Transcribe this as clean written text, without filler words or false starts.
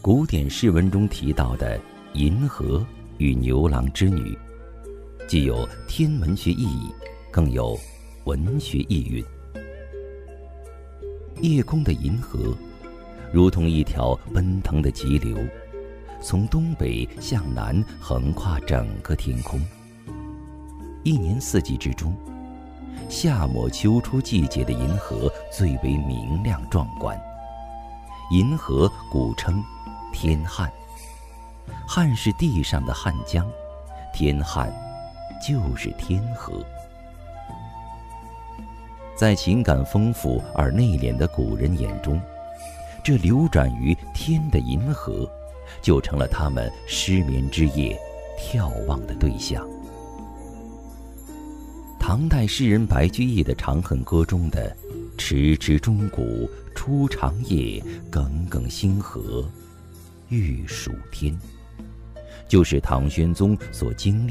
古典诗文中提到的银河与牛郎织女，既有天文学意义，更有文学意蕴。夜空的银河如同一条奔腾的急流，从东北向南横跨整个天空。一年四季之中，夏末秋初季节的银河最为明亮壮观。银河古称天汉，汉是地上的汉江，天汉就是天河。在情感丰富而内敛的古人眼中，这流转于天的银河就成了他们失眠之夜眺望的对象。唐代诗人白居易的《长恨歌》中的迟迟钟鼓初长夜，耿耿星河欲曙天，就是唐玄宗所经历